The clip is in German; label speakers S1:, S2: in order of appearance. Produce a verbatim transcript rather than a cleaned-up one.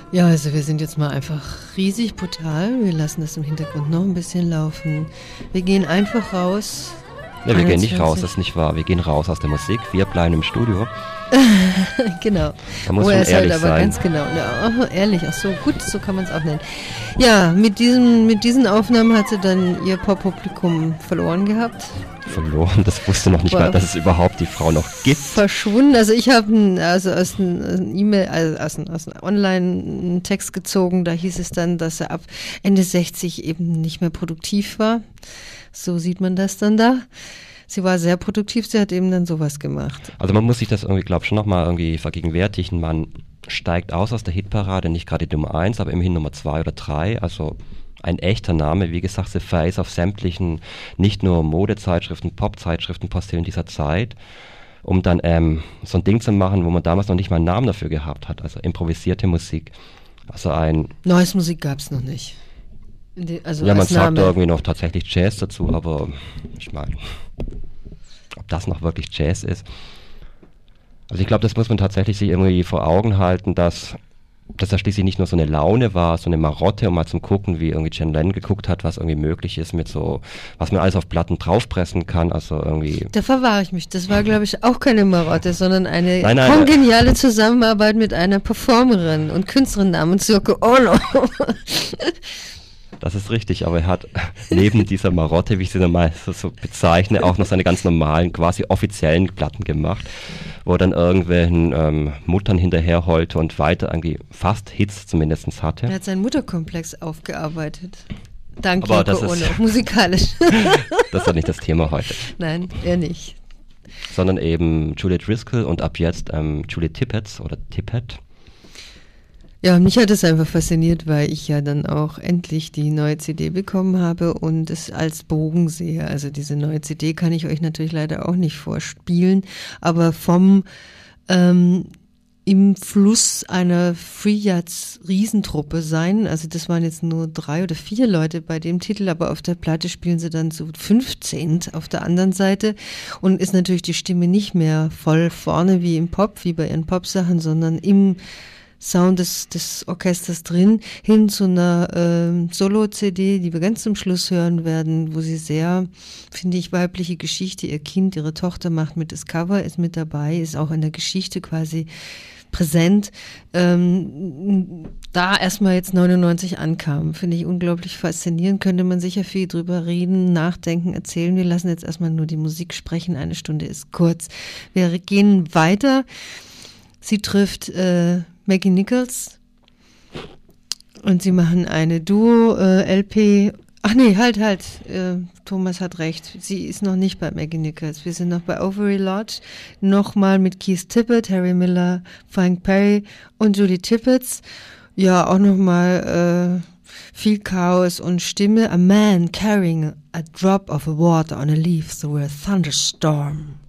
S1: Ja, also wir sind jetzt mal einfach riesig brutal. Wir lassen das im Hintergrund noch ein bisschen laufen. Wir gehen einfach raus.
S2: Ne, wir gehen nicht raus, das ist nicht wahr. Wir gehen raus aus der Musik, wir bleiben im Studio.
S1: Genau.
S2: Da muss
S1: oh,
S2: man
S1: er ist
S2: ehrlich
S1: halt aber
S2: sein.
S1: ganz genau. Ja, oh, ehrlich, ach so, gut, so kann man es auch nennen. Ja, mit diesen, mit diesen Aufnahmen hat sie dann ihr Pop-Publikum verloren gehabt.
S2: Verloren, das wusste noch nicht
S1: War
S2: mal, dass es überhaupt die Frau noch gibt.
S1: Verschwunden. Also ich habe also aus einem E-Mail, also aus einem, aus einem Online-Text gezogen, da hieß es dann, dass er ab Ende sechzig eben nicht mehr produktiv war. So sieht man das dann da. Sie war sehr produktiv, sie hat eben dann sowas gemacht.
S2: Also man muss sich das irgendwie, glaube ich, schon nochmal irgendwie vergegenwärtigen. Man steigt aus aus der Hitparade, nicht gerade die Nummer eins, aber immerhin Nummer zwei oder drei. Also ein echter Name, wie gesagt, The Face auf sämtlichen, nicht nur Modezeitschriften, Popzeitschriften, Postillen dieser Zeit, um dann ähm, so ein Ding zu machen, wo man damals noch nicht mal einen Namen dafür gehabt hat. Also improvisierte Musik. Also ein...
S1: Neues Musik gab es noch nicht. Die, also
S2: ja, man
S1: als
S2: sagt
S1: Name.
S2: da irgendwie noch tatsächlich Jazz dazu, aber ich meine, ob das noch wirklich Jazz ist. Also ich glaube, das muss man tatsächlich sich irgendwie vor Augen halten, dass dass das schließlich nicht nur so eine Laune war, so eine Marotte, um mal zum Gucken, wie irgendwie Jan Lennon geguckt hat, was irgendwie möglich ist mit so, was man alles auf Platten draufpressen kann, also irgendwie...
S1: Da verwahre ich mich. Das war, glaube ich, auch keine Marotte, sondern eine
S2: Nein, nein,
S1: kongeniale Zusammenarbeit mit einer Performerin und Künstlerin namens Yoko Ono.
S2: Das ist richtig, aber er hat neben dieser Marotte, wie ich sie normal so, so bezeichne, auch noch seine ganz normalen, quasi offiziellen Platten gemacht, wo er dann irgendwelchen ähm, Muttern hinterher heulte und weiter irgendwie fast Hits zumindest hatte.
S1: Er hat seinen Mutterkomplex aufgearbeitet. Dank
S2: Aber
S1: Yoko
S2: das ist-
S1: Ono, musikalisch.
S2: Das ist ja nicht das Thema heute.
S1: Nein, er nicht.
S2: Sondern eben Julie Driscoll und ab jetzt ähm, Julie Tippett oder Tippett.
S1: Ja, mich hat es einfach fasziniert, weil ich ja dann auch endlich die neue C D bekommen habe und es als Bogen sehe. Also diese neue C D kann ich euch natürlich leider auch nicht vorspielen, aber vom ähm, im Fluss einer Free-Jazz-Riesentruppe sein. Also das waren jetzt nur drei oder vier Leute bei dem Titel, aber auf der Platte spielen sie dann so fünfzehn auf der anderen Seite und ist natürlich die Stimme nicht mehr voll vorne wie im Pop, wie bei ihren Pop-Sachen, sondern im Sound des, des Orchesters drin, hin zu einer ähm, Solo-C D, die wir ganz zum Schluss hören werden, wo sie sehr, finde ich, weibliche Geschichte, ihr Kind, ihre Tochter macht mit, das Cover ist mit dabei, ist auch in der Geschichte quasi präsent, ähm, da erstmal jetzt neunundneunzig ankam, finde ich unglaublich faszinierend, könnte man sicher viel drüber reden, nachdenken, erzählen. Wir lassen jetzt erstmal nur die Musik sprechen, eine Stunde ist kurz. Wir gehen weiter. Sie trifft äh, Maggie Nichols und sie machen eine Duo-L P. Äh, Ach nee, halt, halt, äh, Thomas hat recht. Sie ist noch nicht bei Maggie Nichols. Wir sind noch bei Overy Lodge. Nochmal mit Keith Tippett, Harry Miller, Frank Perry und Julie Tippett. Ja, auch nochmal äh, viel Chaos und Stimme. A man carrying a drop of water on a leaf through a thunderstorm.